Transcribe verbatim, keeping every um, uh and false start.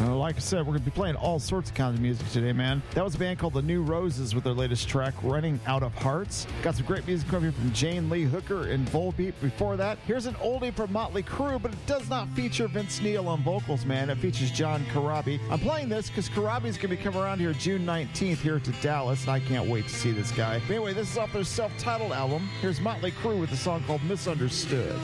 Uh, like I said, we're going to be playing all sorts of kinds of music today, man. That was a band called The New Roses with their latest track, Running Out of Hearts. Got some great music coming from Jane Lee Hooker and Volbeat. Before that, here's an oldie from Motley Crue, but it does not feature Vince Neil on vocals, man. It features John Corabi. I'm playing this because Corabi's going to be coming around here June nineteenth here to Dallas, and I can't wait to see this guy. But anyway, this is off their self-titled album. Here's Motley Crue with a song called Misunderstood.